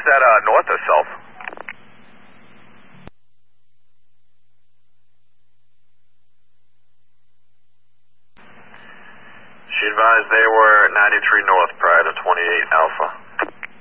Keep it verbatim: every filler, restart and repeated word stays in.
that uh, north or south? She advised they were ninety-three north prior to twenty-eight Alpha.